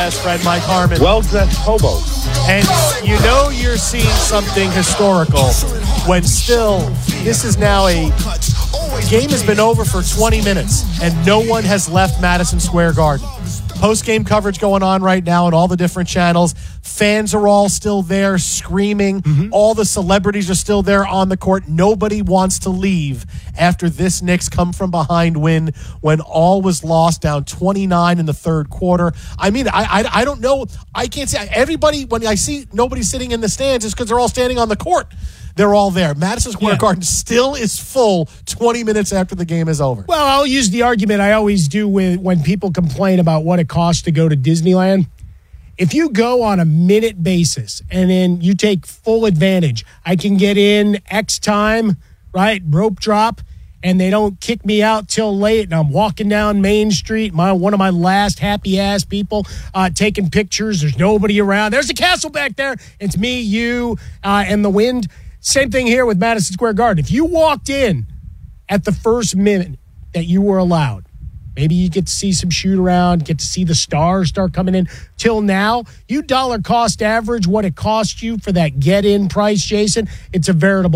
best friend, Mike Harmon. Well-dressed hobos. And you know you're seeing something historical when still this is now a game has been over for 20 minutes and no one has left Madison Square Garden. Post-game coverage going on right now on all the different channels. Fans are all still there screaming. All the celebrities are still there on the court. Nobody wants to leave after this Knicks come-from-behind win when all was lost, down 29 in the third quarter. I mean, I don't know. I can't say. Everybody, when I see nobody sitting in the stands, is because they're all standing on the court. They're all there. Madison Square Garden still is full 20 minutes after the game is over. Well, I'll use the argument I always do when people complain about what it costs to go to Disneyland. If you go on a minute basis and then you take full advantage, I can get in X time, right, rope drop, and they don't kick me out till late, and I'm walking down Main Street, one of my last happy-ass people taking pictures. There's nobody around. There's a castle back there. It's me, you, and the wind. Same thing here with Madison Square Garden. If you walked in at the first minute that you were allowed, maybe you get to see some shoot around, get to see the stars start coming in. Till now, you dollar cost average what it cost you for that get-in price, Jason. It's a veritable